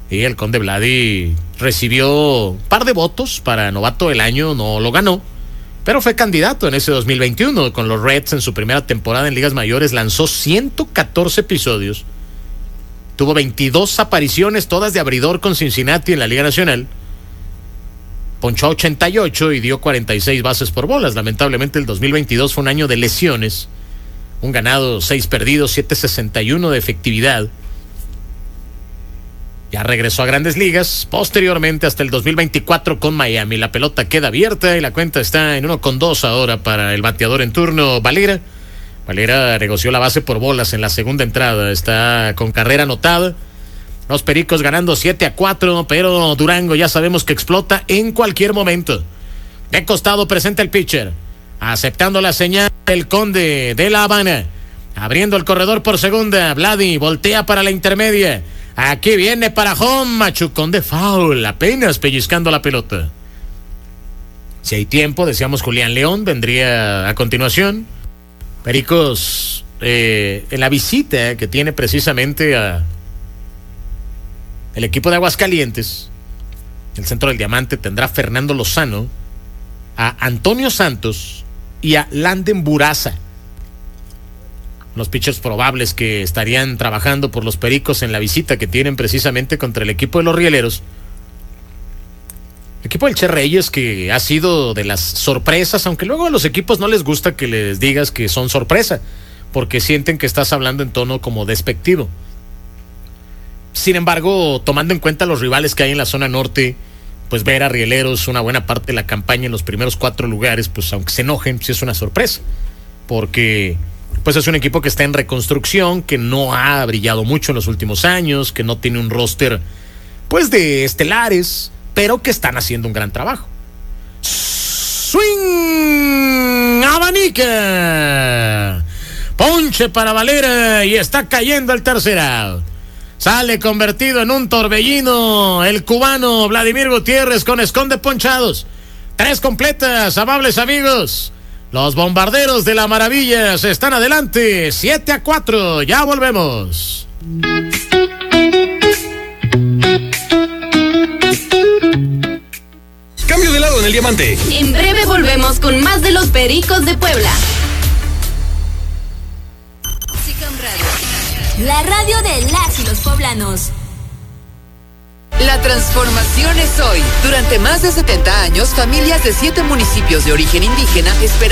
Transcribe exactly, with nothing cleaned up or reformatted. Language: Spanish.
Y el Conde Vladi recibió un par de votos para novato del año, no lo ganó, pero fue candidato en ese dos mil veintiuno con los Reds en su primera temporada en ligas mayores. Lanzó ciento catorce episodios, tuvo veintidós apariciones, todas de abridor con Cincinnati en la Liga Nacional. Ponchó ochenta y ocho y dio cuarenta y seis bases por bolas. Lamentablemente el dos mil veintidós fue un año de lesiones. Un ganado, seis perdidos, siete sesenta y uno de efectividad. Ya regresó a Grandes Ligas, posteriormente hasta el dos mil veinticuatro con Miami. La pelota queda abierta y la cuenta está en uno con dos ahora para el bateador en turno, Valera. Valera negoció la base por bolas en la segunda entrada, está con carrera anotada. Los Pericos ganando siete a cuatro, pero Durango ya sabemos que explota en cualquier momento. De costado presenta el pitcher, aceptando la señal el Conde de La Habana, abriendo el corredor por segunda. Vladi voltea para la intermedia. Aquí viene para home, machucón de foul, apenas pellizcando la pelota. Si hay tiempo, decíamos Julián León, vendría a continuación. Pericos, eh, en la visita que tiene precisamente a el equipo de Aguascalientes, el centro del Diamante tendrá Fernando Lozano, a Antonio Santos y a Landen Buraza. Los pitchers probables que estarían trabajando por los Pericos en la visita que tienen precisamente contra el equipo de los Rieleros. El equipo del Che Reyes, que ha sido de las sorpresas, aunque luego a los equipos no les gusta que les digas que son sorpresa, porque sienten que estás hablando en tono como despectivo. Sin embargo, tomando en cuenta los rivales que hay en la zona norte, pues ver a Rieleros una buena parte de la campaña en los primeros cuatro lugares, pues aunque se enojen, sí es una sorpresa, porque pues es un equipo que está en reconstrucción, que no ha brillado mucho en los últimos años, que no tiene un roster pues de estelares, pero que están haciendo un gran trabajo. Swing, abanica, ponche para Valera y está cayendo el tercer out. Sale convertido en un torbellino el cubano Vladimir Gutiérrez con esconde ponchados. Tres completas, amables amigos. Los Bombarderos de la Maravilla se están adelante, siete a cuatro, ya volvemos. Cambio de lado en el Diamante. En breve volvemos con más de los Pericos de Puebla. Chicom Radio, la radio de las y los poblanos. La transformación es hoy. Durante más de setenta años, familias de siete municipios de origen indígena esperan